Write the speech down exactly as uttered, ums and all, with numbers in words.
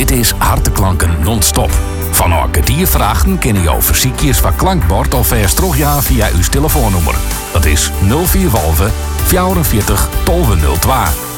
Dit is Harteklanken non-stop. Van elke die vragen kunnen jouw verziekjes van klankbord of verstrojaan via uw telefoonnummer. Dat is nul vier vierenzolven vierenveertig tolve nul twee.